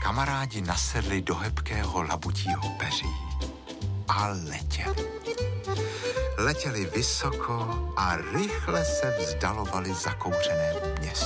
kamarádi nasedli do hebkého labutího peří a letěli. Letěli vysoko a rychle se vzdalovali zakouřenému městu.